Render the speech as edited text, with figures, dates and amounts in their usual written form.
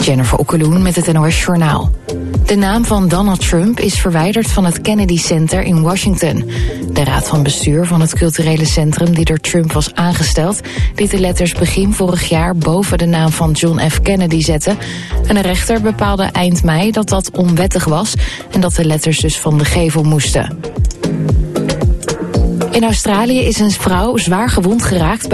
Jennifer Okkeloen met het NOS Journaal. De naam van Donald Trump is verwijderd van het Kennedy Center in Washington. De raad van bestuur van het culturele centrum die door Trump was aangesteld, liet de letters begin vorig jaar boven de naam van John F. Kennedy zetten. En een rechter bepaalde eind mei dat dat onwettig was en dat de letters dus van de gevel moesten. In Australië is een vrouw zwaar gewond geraakt